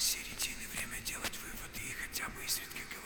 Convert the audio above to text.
середины время делать выводы и хотя бы изредка говорить.